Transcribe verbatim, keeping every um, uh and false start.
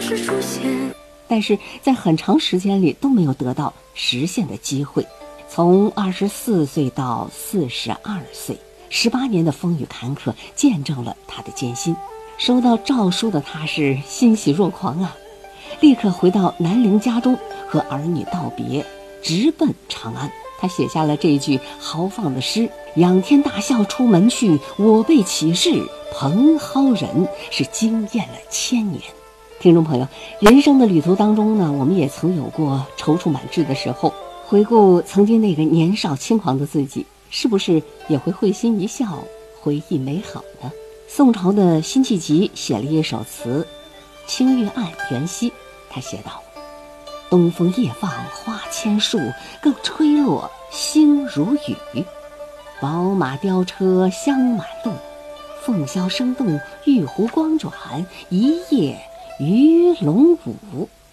时出现， 但是在很长时间里都没有得到实现的机会。从二十四岁到四十二岁，十八年的风雨坎坷见证了他的艰辛。收到诏书的他是欣喜若狂啊，立刻回到南陵家中和儿女道别，直奔长安。他写下了这句豪放的诗：仰天大笑出门去，我辈岂是蓬蒿人，是惊艳了千年。听众朋友，人生的旅途当中呢，我们也曾有过踌躇满志的时候，回顾曾经那个年少轻狂的自己，是不是也会会心一笑，回忆美好呢？宋朝的辛弃疾写了一首词《青玉案·元夕》，他写道：东风夜放花千树，更吹落星如雨。宝马雕车香满路，凤箫声动玉壶光转，一夜鱼龙舞。